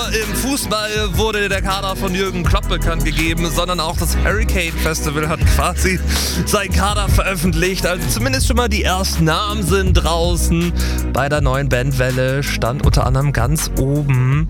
im Fußball wurde der Kader von Jürgen Klopp bekannt gegeben, sondern auch das Hurricane Festival hat quasi seinen Kader veröffentlicht. Also zumindest schon mal die ersten Namen sind draußen. Bei der neuen Bandwelle stand unter anderem ganz oben